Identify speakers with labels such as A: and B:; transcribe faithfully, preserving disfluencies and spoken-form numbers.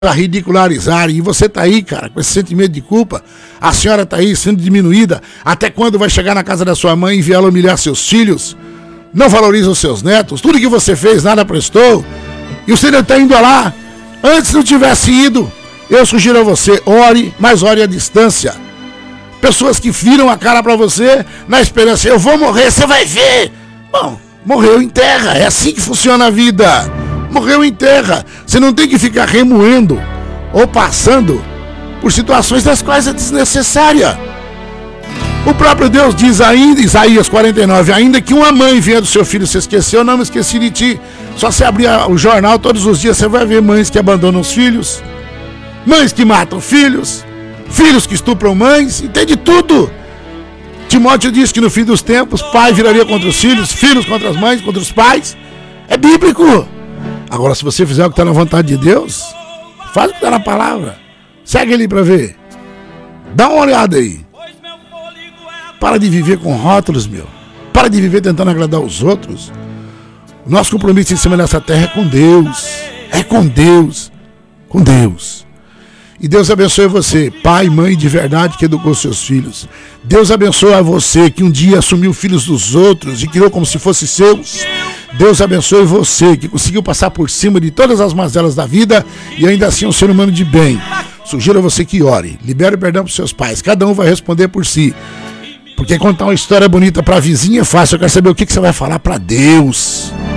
A: a ridicularizarem, e você tá aí, cara, com esse sentimento de culpa, a senhora tá aí sendo diminuída, até quando vai chegar na casa da sua mãe e ver ela humilhar seus filhos, não valoriza os seus netos, tudo que você fez, nada prestou, e você não tá indo lá, antes não tivesse ido, eu sugiro a você, ore, mas ore à distância, pessoas que viram a cara pra você, na esperança, eu vou morrer, você vai ver, bom, morreu em terra, é assim que funciona a vida. Morreu em terra. Você não tem que ficar remoendo ou passando por situações das quais é desnecessária. O próprio Deus diz ainda, Isaías quarenta e nove, ainda que uma mãe venha do seu filho se esqueceu, eu não me esqueci de ti. Só você abrir o jornal todos os dias, você vai ver mães que abandonam os filhos, mães que matam filhos, filhos que estupram mães, e tem de tudo. Timóteo diz que no fim dos tempos, pai viraria contra os filhos, filhos contra as mães, contra os pais. É bíblico. Agora, se você fizer o que está na vontade de Deus, faz o que está na palavra. Segue ali para ver. Dá uma olhada aí. Para de viver com rótulos, meu. Para de viver tentando agradar os outros. O nosso compromisso em cima dessa terra é com Deus. É com Deus. Com Deus. E Deus abençoe você, pai e mãe de verdade que educou seus filhos. Deus abençoe a você que um dia assumiu filhos dos outros e criou como se fossem seus. Deus abençoe você que conseguiu passar por cima de todas as mazelas da vida e ainda assim é um ser humano de bem. Sugiro a você que ore, libere o perdão para os seus pais. Cada um vai responder por si. Porque contar uma história bonita para a vizinha é fácil. Eu quero saber o que, que você vai falar para Deus.